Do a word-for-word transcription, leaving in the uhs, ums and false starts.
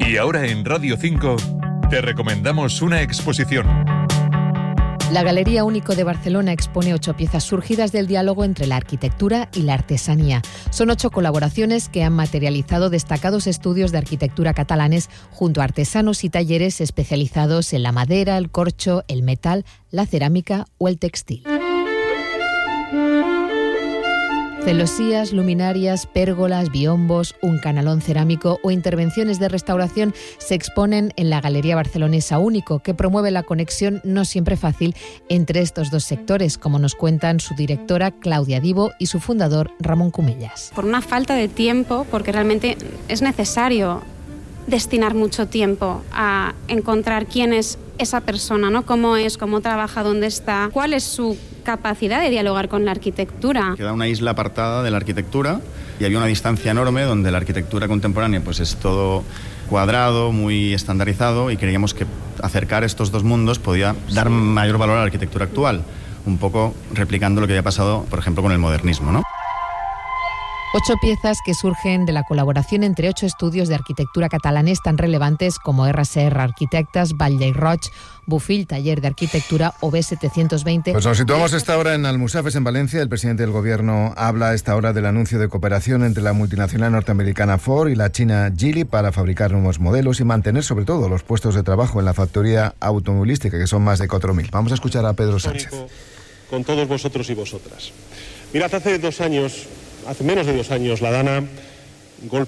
Y ahora en Radio cinco te recomendamos una exposición. La Galería Único de Barcelona expone ocho piezas surgidas del diálogo entre la arquitectura y la artesanía. Son ocho colaboraciones que han materializado destacados estudios de arquitectura catalanes junto a artesanos y talleres especializados en la madera, el corcho, el metal, la cerámica o el textil. Celosías, luminarias, pérgolas, biombos, un canalón cerámico o intervenciones de restauración se exponen en la Galería Barcelonesa Único, que promueve la conexión no siempre fácil entre estos dos sectores, como nos cuentan su directora Claudia Divo y su fundador Ramón Cumellas. Por una falta de tiempo, porque realmente es necesario destinar mucho tiempo a encontrar quién es esa persona, ¿no? Cómo es, cómo trabaja, dónde está, cuál es su capacidad de dialogar con la arquitectura. Queda una isla apartada de la arquitectura y había una distancia enorme donde la arquitectura contemporánea pues es todo cuadrado, muy estandarizado, y creíamos que acercar estos dos mundos podía dar mayor valor a la arquitectura actual, un poco replicando lo que había pasado, por ejemplo, con el modernismo, ¿no? Ocho piezas que surgen de la colaboración entre ocho estudios de arquitectura catalanes tan relevantes como R S R Arquitectes, Batlle i Roig, Bofill, Taller de Arquitectura o B setecientos veinte. Pues nos situamos esta hora en Almusafes, en Valencia. El presidente del Gobierno habla a esta hora del anuncio de cooperación entre la multinacional norteamericana Ford y la china Geely para fabricar nuevos modelos y mantener sobre todo los puestos de trabajo en la factoría automovilística, que son más de cuatro mil. Vamos a escuchar a Pedro Sánchez. Con todos vosotros y vosotras. Mirad, hace dos años... Hace menos de dos años, la Dana golpeó